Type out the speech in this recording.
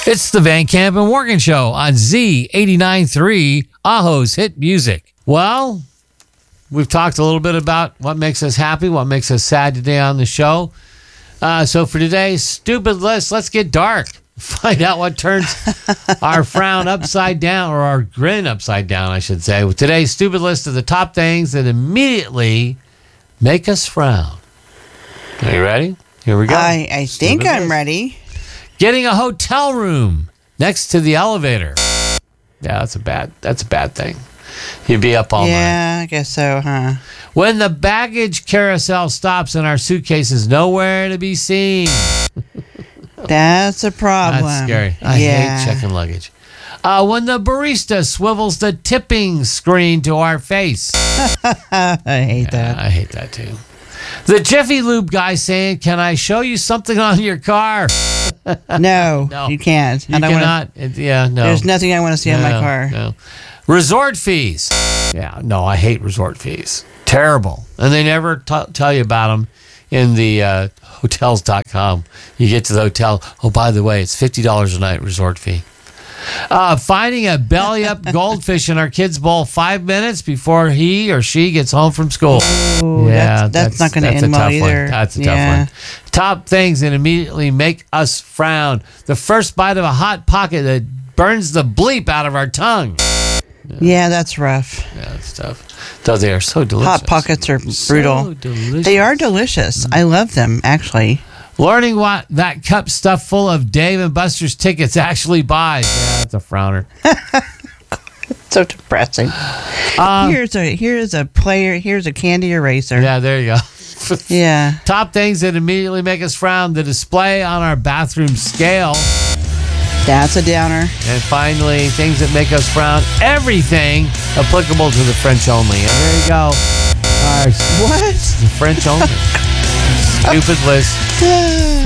It's the Van Camp and Morgan Show on Z89.3, Aho's Hit Music. Well, we've talked a little bit about what makes us happy, what makes us sad today on the show. So for today's stupid list, let's get dark. Find out what turns our frown upside down, or our grin upside down, I should say. With today's stupid list of the top things that immediately make us frown. Are you ready? Here we go. I think I'm ready. Getting a hotel room next to the elevator. Yeah, that's a bad thing. You'd be up all night. Yeah, I guess so, huh? When the baggage carousel stops and our suitcase is nowhere to be seen. That's a problem. That's scary. I hate checking luggage. When the barista swivels the tipping screen to our face. I hate that. I hate that too. The Jiffy Lube guy saying, "Can I show you something on your car?" No, No. you can't. You cannot. No. There's nothing I want to see on my car. No. Resort fees. Yeah, no, I hate resort fees. Terrible. And they never tell you about them in the hotels.com. You get to the hotel. Oh, by the way, it's $50 a night resort fee. Finding a belly-up goldfish in our kid's bowl 5 minutes before he or she gets home from school. Ooh, Yeah, that's not going to end well either. That's a tough one. Top things that immediately make us frown. The first bite of a Hot Pocket that burns the bleep out of our tongue. Yeah, that's rough. Yeah, that's tough. Though they are so delicious. Hot Pockets are brutal. So delicious. They are delicious. I love them, actually. Learning what that cup stuffed full of Dave and Buster's tickets actually buys. Yeah, that's a frowner. So depressing. Here's a candy eraser. Yeah, there you go. Yeah. Top things that immediately make us frown. The display on our bathroom scale. That's a downer. And finally, things that make us frown. Everything applicable to the French only. And there you go. What? The French only. Stupid list.